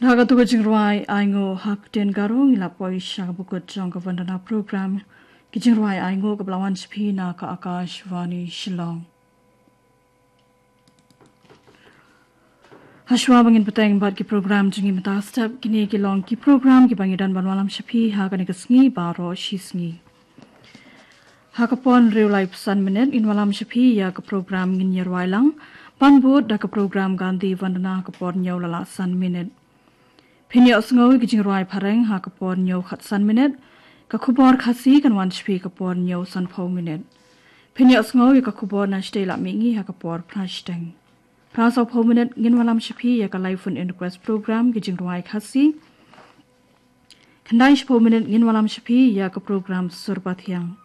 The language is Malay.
Naga tu kajing ruai aingo hak den garong ila poi sha bukut jong ka vandana program kajing ruai aingo ka blawan spi na ka Akashvani Shillong. Hashwa bangin pateng bat ki program jingi mata step kini ki long ki program ki bangidan banwalam shapi ha ka negasngi baro shisngi. Hakapon real life san minute in walam shapi ya ka program ngin yerwai lang panbut da ka program Gandhi vandana ka por nyaw lala san minute. Pinya osngowi kijing ruai pareng ha kapor nyaw khat san minute ka kubor khasi kan wan shpi kapor nyaw san pau minute. Pinya osngowi ka kubor na shtay la mingi ha kapor prashteng. Prasau pau minute ngin walam shpi ya ka live phone inquest program kijing ruai khasi. Kandai shpau minute ngin walam shpi ya ka program surbat yang.